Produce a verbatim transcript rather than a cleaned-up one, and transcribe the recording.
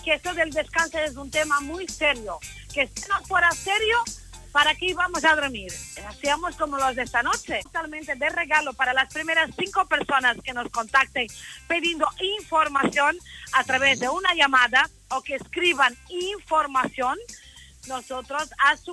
que esto del descanso es un tema muy serio. Que si no fuera serio, ¿para qué íbamos a dormir? Hacíamos como los de esta noche. Totalmente de regalo para las primeras cinco personas que nos contacten pidiendo información a través de una llamada o que escriban información. Nosotros a su